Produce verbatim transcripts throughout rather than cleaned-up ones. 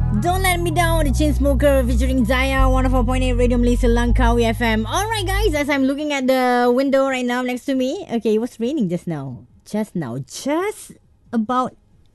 Don't Let Me Down, the Chainsmoker featuring Zaya, one oh four point eight Radio Malaysia Langkawi F M. Alright guys, as I'm looking at the window right now next to me, okay, it was raining just now. Just now. Just about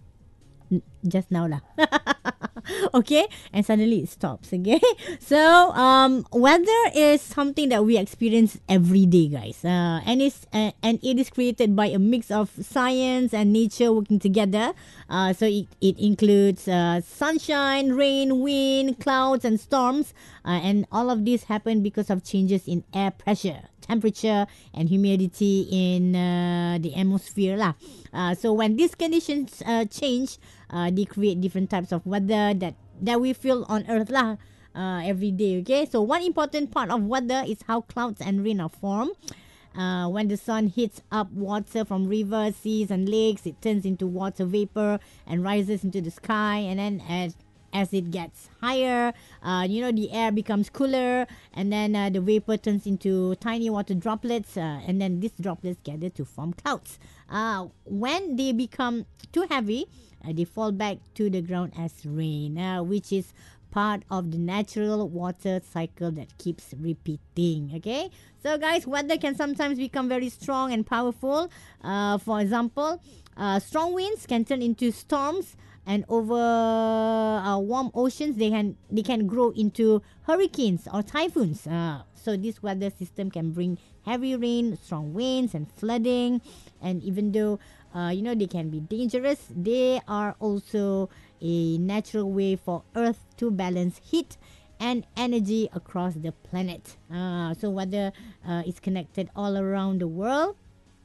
just now lah. Okay, and suddenly it stops. Okay, so um weather is something that we experience every day, guys, uh, and it's uh, and it is created by a mix of science and nature working together. Uh, so it, it includes uh, sunshine, rain, wind, clouds and storms, uh, and all of this happen because of changes in air pressure, temperature and humidity in uh, the atmosphere lah. Uh, so when these conditions uh, change, uh, they create different types of weather that that we feel on earth lah, uh, every day. Okay, so one important part of weather is how clouds and rain are formed. Uh, when the sun heats up water from rivers, seas and lakes, it turns into water vapor and rises into the sky, and then as as it gets higher, uh, you know, the air becomes cooler, and then uh, the vapor turns into tiny water droplets, uh, and then these droplets gather to form clouds. Uh, when they become too heavy, uh, they fall back to the ground as rain, uh, which is part of the natural water cycle that keeps repeating. Okay, so guys, weather can sometimes become very strong and powerful. Uh, for example, uh, strong winds can turn into storms, and over uh, warm oceans they can they can grow into hurricanes or typhoons. Uh, so this weather system can bring heavy rain, strong winds and flooding, and even though uh, you know they can be dangerous, they are also a natural way for Earth to balance heat and energy across the planet. Uh, so weather uh, is connected all around the world.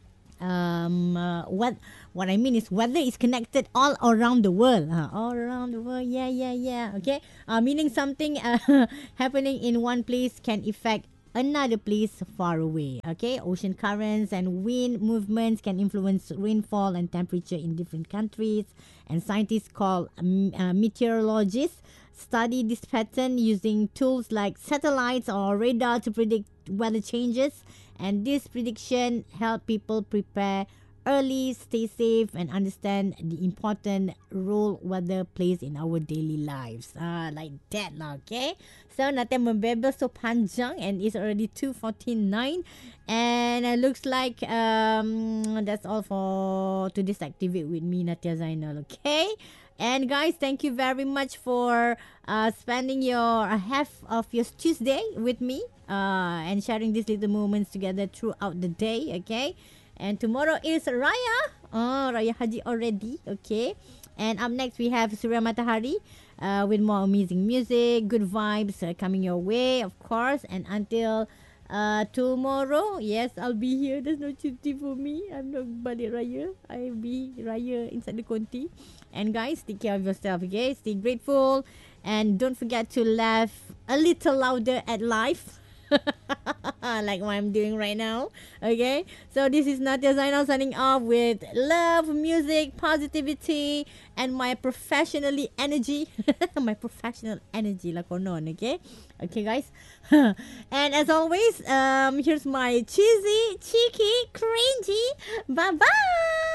Um, uh, what what I mean is weather is connected all around the world. Uh, all around the world, yeah, yeah, yeah. Okay, uh, meaning something uh, happening in one place can affect another place far away. Okay, ocean currents and wind movements can influence rainfall and temperature in different countries, and scientists called um, uh, meteorologists study this pattern using tools like satellites or radar to predict weather changes, and this prediction help people prepare early, stay safe, and understand the important role weather plays in our daily lives. Ah, like that lah, okay? So, natin membebel so panjang, and it's already two forty-nine, and it looks like um that's all for today's Activate with me, Natia Zainal, okay? And guys, thank you very much for uh, spending your uh, half of your Tuesday with me, uh, and sharing these little moments together throughout the day, okay? And tomorrow is Raya. Oh, Raya Haji already, okay? And up next we have Surya Matahari uh, with more amazing music, good vibes uh, coming your way, of course. And until uh, tomorrow, yes, I'll be here. There's no cuti for me. I'm not balik Raya. I'll be Raya inside the Konti. And guys, take care of yourself, okay? Stay grateful. And don't forget to laugh a little louder at life. Like what I'm doing right now. Okay, so this is Nadia Zainal signing off with love, music, positivity, and my professionally energy. My professional energy lah konon. Okay, okay guys. And as always, um, here's my cheesy, cheeky, cringy. Bye bye.